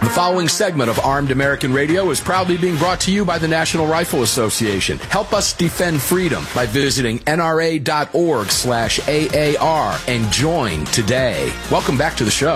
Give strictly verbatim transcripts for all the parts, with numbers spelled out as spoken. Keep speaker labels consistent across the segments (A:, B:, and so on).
A: The following segment of Armed American Radio is proudly being brought to you by the National Rifle Association. Help us defend freedom by visiting nra.org slash AAR and join today. Welcome back to the show.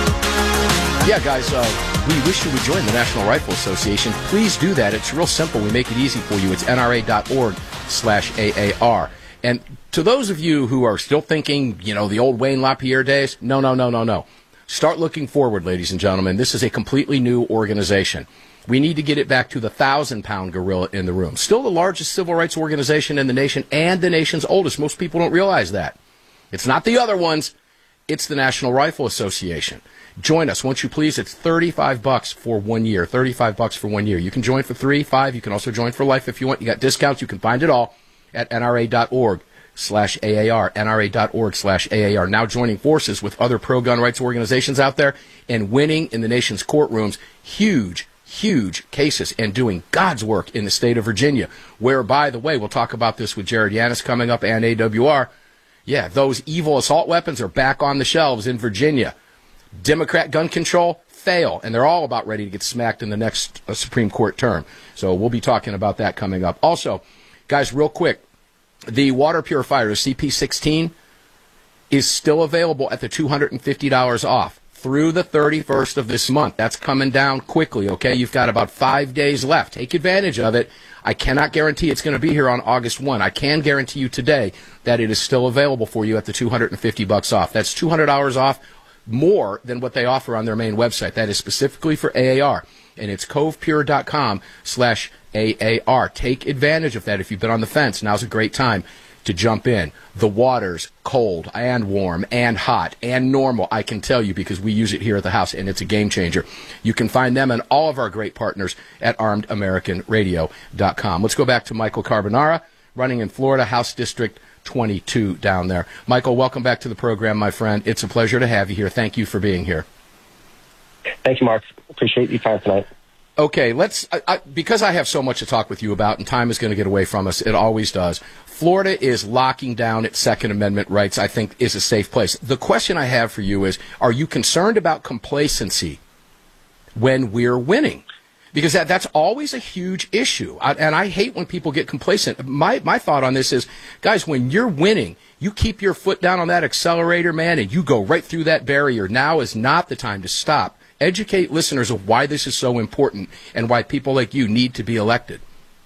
A: Yeah, guys, uh, we wish you would join the National Rifle Association. Please do that. It's real simple. We make it easy for you. It's nra.org slash AAR. And to those of you who are still thinking, you know, the old Wayne LaPierre days, no, no, no, no, no. Start looking forward, ladies and gentlemen. This is a completely new organization. We need to get it back to the thousand-pound gorilla in the room. Still the largest civil rights organization in the nation and the nation's oldest. Most people don't realize that. It's not the other ones. It's the National Rifle Association. Join us, won't you please? It's thirty-five bucks for one year. thirty-five bucks for one year. You can join for three, five. You can also join for life if you want. You got discounts. You can find it all at nra.org. slash AAR, nra.org slash AAR. Now joining forces with other pro-gun rights organizations out there and winning in the nation's courtrooms huge, huge cases and doing God's work in the state of Virginia, where, by the way, we'll talk about this with Jared Yanis coming up and A W R. Yeah, those evil assault weapons are back on the shelves in Virginia. Democrat gun control, fail, and they're all about ready to get smacked in the next uh, Supreme Court term. So we'll be talking about that coming up. Also, guys, real quick, the water purifier, the C P sixteen, is still available at the two hundred fifty dollars off through the thirty-first of this month. That's coming down quickly, okay? You've got about five days left. Take advantage of it. I cannot guarantee it's going to be here on August first. I can guarantee you today that it is still available for you at the two hundred fifty bucks off. That's two hundred dollars off more than what they offer on their main website. That is specifically for A A R, and it's covepure.com slash A A R. Take advantage of that. If you've been on the fence, now's a great time to jump in. The water's cold and warm and hot and normal, I can tell you, because we use it here at the house, and it's a game changer. You can find them and all of our great partners at armed american radio dot com. Let's go back to Michael Carbonara, running in Florida, House District twenty-two down there. Michael, welcome back to the program, my friend. It's a pleasure to have you here. Thank you for being here.
B: Thank you, Mark. Appreciate your time tonight.
A: Okay, let's, I, I, because I have so much to talk with you about, and time is going to get away from us, it always does. Florida is locking down its Second Amendment rights, I think, is a safe place. The question I have for you is, are you concerned about complacency when we're winning? Because that, that's always a huge issue, I, and I hate when people get complacent. My, my thought on this is, guys, when you're winning, you keep your foot down on that accelerator, man, and you go right through that barrier. Now is not the time to stop. Educate listeners of why this is so important and why people like you need to be elected.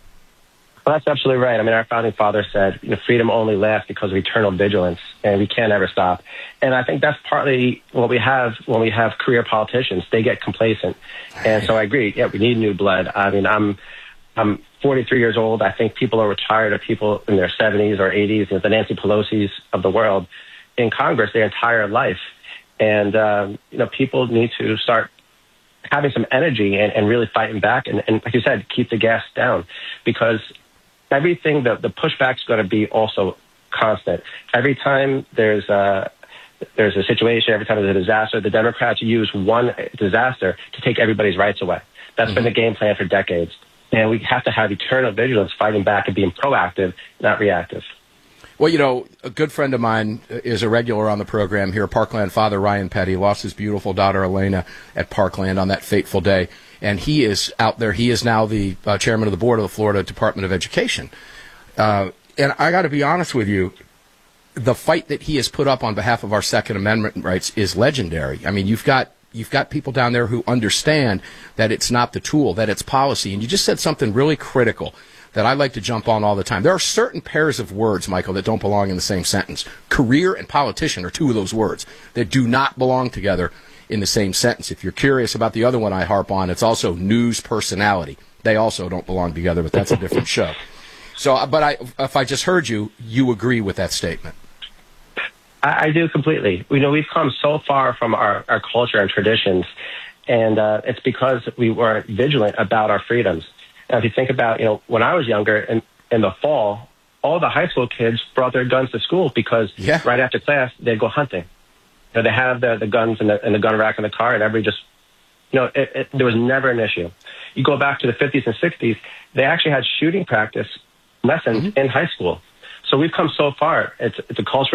B: Well, that's absolutely right. I mean, our founding father said, you know, freedom only lasts because of eternal vigilance, and we can't ever stop. And I think that's partly what we have when we have career politicians. They get complacent. And so I agree. Yeah, we need new blood. I mean, I'm I'm forty-three years old. I think people are retired or people in their seventies or eighties, you know, the Nancy Pelosi's of the world in Congress their entire life. And, um, you know, people need to start having some energy and, and really fighting back. And, and like you said, keep the gas down, because everything, the, the pushback's going to be also constant. Every time there's a, there's a situation, every time there's a disaster, the Democrats use one disaster to take everybody's rights away. That's mm-hmm. been the game plan for decades. And we have to have eternal vigilance, fighting back and being proactive, not reactive.
A: Well, you know, a good friend of mine is a regular on the program here, Parkland Father Ryan Petty, lost his beautiful daughter Elena at Parkland on that fateful day. And he is out there. He is now the uh, chairman of the board of the Florida Department of Education. Uh, and I got to be honest with you, the fight that he has put up on behalf of our Second Amendment rights is legendary. I mean, you've got you've got people down there who understand that it's not the tool, that it's policy. And you just said something really critical that I like to jump on all the time. There are certain pairs of words, Michael, that don't belong in the same sentence. Career and politician are two of those words that do not belong together in the same sentence. If you're curious about the other one I harp on, it's also news personality. They also don't belong together, but that's a different show. So, but I, if I just heard you, you agree with that statement.
B: I, I do completely. You know, we've come so far from our, our culture and traditions, and uh, it's because we weren't vigilant about our freedoms. Now, if you think about, you know, when I was younger, in, in the fall, all the high school kids brought their guns to school because yeah. right after class, they'd go hunting. You know, they have the, the guns in the, in the gun rack in the car, and everybody just, you know, it, it, there was never an issue. You go back to the fifties and sixties, they actually had shooting practice lessons mm-hmm. in high school. So we've come so far. It's, it's a culture